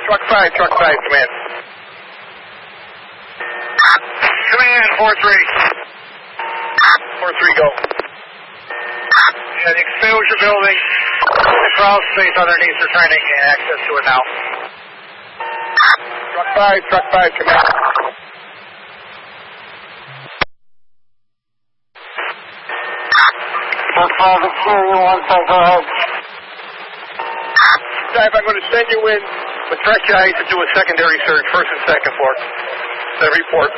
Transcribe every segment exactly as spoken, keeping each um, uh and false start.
Truck five, truck five, command. Command, four three. four three, go. Yeah, the exposure building, the crawl space underneath, we're trying to get access to it now. Truck five, truck five, command. Truck five, exterior one, five, go ahead. Dive, I'm going to send you in with fresh eyes to do a secondary search, first and second floor. Then report.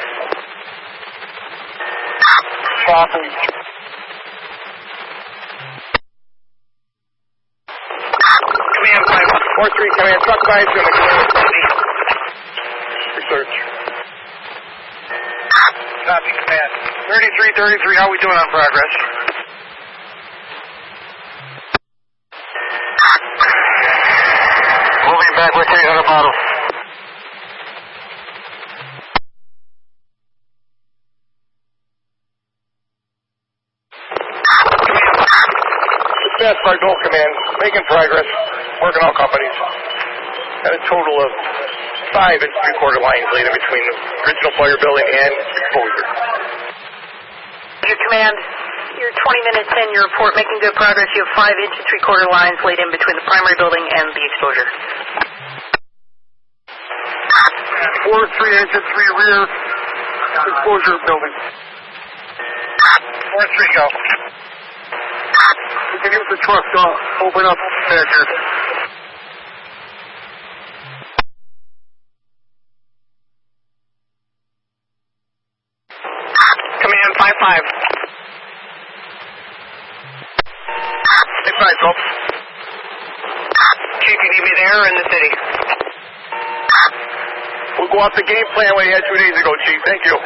Copy. Command five, four three, command, truck five, is going to go research. Copy, command. thirty-three, thirty-three, how are we doing on progress? Moving back with three hundred model. Success, Cardinal command, making progress, working all companies. Got a total of five and three-quarter lines laid in between the original fire building and exposure. Your command, you're twenty minutes in your report, making good progress. You have five inch and three-quarter lines laid in between the primary building and the exposure. Four, three inch and three rear exposure building. Four, three, go. You can use the truck to open up back here. Command five five. Hey, five, go. Chief, you need me there or in the city? We'll go off the game plan we had two days ago, Chief. Thank you.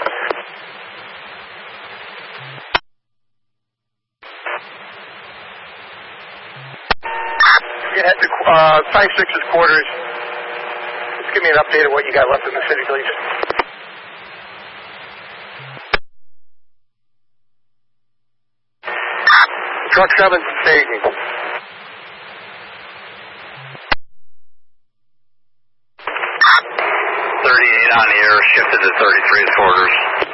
You head to uh, five six's quarters. Just give me an update of what you got left in the city, please. Truck seven's staging. thirty-eight on the air, shifted to thirty-three quarters.